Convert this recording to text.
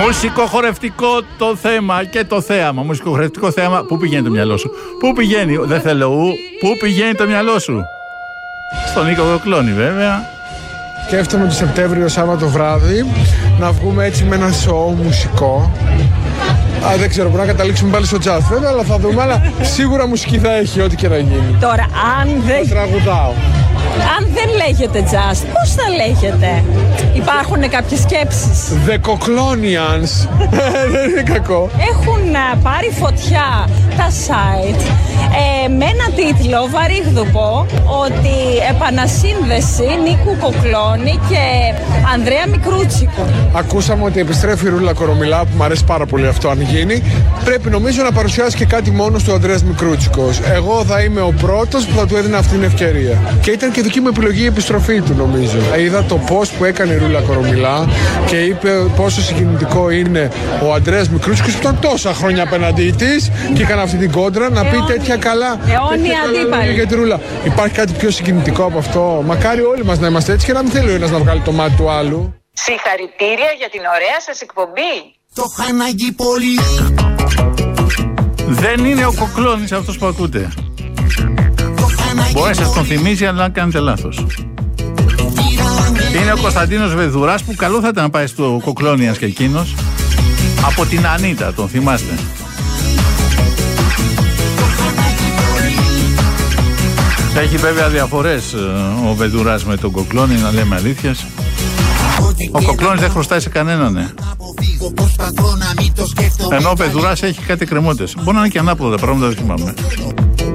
Μουσικοχορευτικό το θέμα και το θέαμα. Μουσικοχορευτικό θέαμα. Πού πηγαίνει το μυαλό σου? Πού πηγαίνει? Δεν θέλω ου. Πού πηγαίνει το μυαλό σου? Στον Νίκο Κοκλώνη βέβαια. Σκέφτομαι το Σεπτέμβριο Σάββατο βράδυ να βγούμε έτσι με ένα σοου μουσικό. Δεν ξέρω, μπορεί να καταλήξουμε πάλι στο jazz βέβαια, αλλά θα δούμε. Αλλά σίγουρα μουσική θα έχει, ό,τι και να γίνει. Τώρα, αν δεν... τραγουδάω. Αν δεν λέγεται jazz, πώς θα λέγεται? Υπάρχουν κάποιες σκέψεις? The Coklonians. Δεν είναι κακό. Έχουν πάρει φωτιά τα site με ένα τίτλο βαρύγδουπο ότι επανασύνδεση Νίκου Κοκλώνη και Ανδρέα Μικρούτσικου. Ακούσαμε ότι επιστρέφει η Ρούλα Κορομιλά, που μου αρέσει πάρα πολύ αυτό αν γίνει. Πρέπει νομίζω να παρουσιάσει και κάτι μόνος του Ανδρέας Μικρούτσικος. Εγώ θα είμαι ο πρώτος που θα του έδινα αυτή την ευκαιρία. Και ήταν και δική μου επιλογή η επιστροφή του νομίζω. Είδα το post που έκανε η Ρούλα Κορομιλά και είπε πόσο συγκινητικό είναι ο Ανδρέας Μικρούτσικος που ήταν τόσα χρόνια απέναντί της και έκανε αυτή την κόντρα να πει τέτοια καλά. Αιώνια αντίπαλη. Για τη Ρούλα. Υπάρχει κάτι πιο συγκινητικό από αυτό? Μακάρι όλοι μας να είμαστε έτσι και να μην θέλει ο ένας να βγάλει το μάτι του άλλου. Συγχαρητήρια για την ωραία σας εκπομπή. Το χαναγί πολύ. Δεν είναι ο Κοκλώνης αυτός που ακούτε. Μπορεί να σας τον θυμίζει, αλλά αν κάνετε λάθος. Είναι ο Κωνσταντίνος Βεδουράς, που καλό θα ήταν να πάει στο Κοκλώνιας και εκείνος. Από την Ανίτα, τον θυμάστε? Έχει βέβαια διαφορές ο Βεδουράς με τον Κοκλώνη, να λέμε αλήθειες. Ο Κοκλώνης δεν χρωστάει σε κανέναν, ενώ ο Βεδουράς έχει κάτι κρεμότητες. Μπορεί να είναι και ανάποδα πράγματα, δεν θυμάμαι.